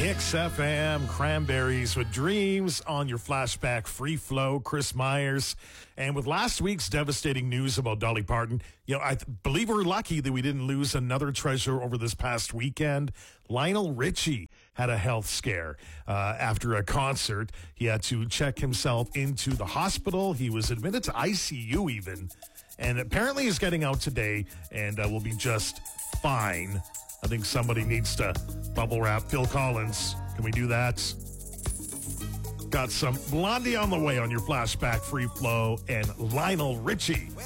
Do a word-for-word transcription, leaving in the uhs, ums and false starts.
X F M, Cranberries with Dreams on your flashback free flow. Chris Myers. And with last week's devastating news about Dolly Parton, you know, I th- believe we're lucky that we didn't lose another treasure over this past weekend. Lionel Richie had a health scare uh, after a concert. He had to check himself into the hospital. He was admitted to I C U even. And apparently he's getting out today and uh, will be just fine. I think somebody needs to bubble wrap Phil Collins. Can we do that? Got some Blondie on the way on your flashback free flow and Lionel Richie.